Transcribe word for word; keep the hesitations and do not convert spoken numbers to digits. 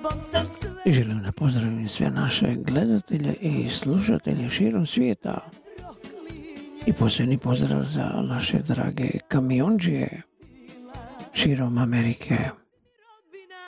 I želim da pozdravim sve naše gledatelje i slušatelje širom svijeta. I posljednji pozdrav za naše drage kamiondžije širom Amerike.